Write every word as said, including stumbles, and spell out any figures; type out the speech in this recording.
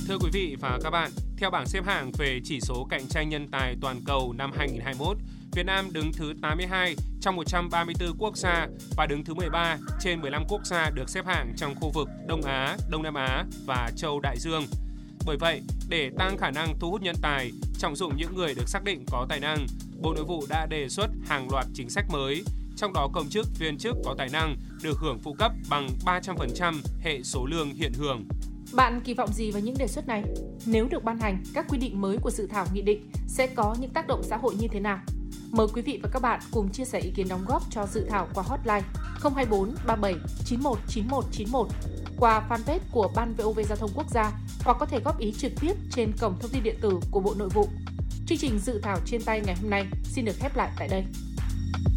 Thưa quý vị và các bạn, theo bảng xếp hạng về chỉ số cạnh tranh nhân tài toàn cầu năm hai nghìn không trăm hai mươi mốt, Việt Nam đứng thứ tám mươi hai trong một trăm ba mươi tư quốc gia và đứng thứ mười ba trên mười lăm quốc gia được xếp hạng trong khu vực Đông Á, Đông Nam Á và Châu Đại Dương. Bởi vậy, để tăng khả năng thu hút nhân tài, trọng dụng những người được xác định có tài năng, Bộ Nội vụ đã đề xuất hàng loạt chính sách mới, trong đó công chức, viên chức có tài năng được hưởng phụ cấp bằng ba trăm phần trăm hệ số lương hiện hưởng. Bạn kỳ vọng gì vào những đề xuất này? Nếu được ban hành, các quy định mới của dự thảo nghị định sẽ có những tác động xã hội như thế nào? Mời quý vị và các bạn cùng chia sẻ ý kiến đóng góp cho dự thảo qua hotline không hai bốn ba bảy chín một chín một chín một, qua fanpage của Ban vê o vê Giao thông Quốc gia hoặc có thể góp ý trực tiếp trên cổng thông tin điện tử của Bộ Nội vụ. Chương trình dự thảo trên tay ngày hôm nay xin được khép lại tại đây.